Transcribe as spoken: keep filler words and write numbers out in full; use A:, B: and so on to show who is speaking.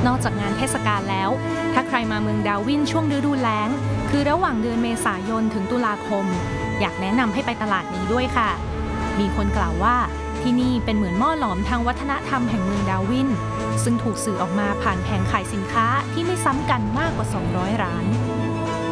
A: นอกจากงานเทศกาลแล้วถ้าใครมาเมืองดาวินช่วงฤดูแล้งคือระหว่างเดือนเมษายนถึงตุลาคมอยากแนะนำให้ไปตลาดนี้ด้วยค่ะมีคนกล่าวว่าที่นี่เป็นเหมือนหม้อหลอมทางวัฒนธรรมแห่งเมืองดาวินซึ่งถูกสื่อออกมาผ่านแผงขายสินค้าที่ไม่ซ้ำกันมากกว่าสองร้อยร้าน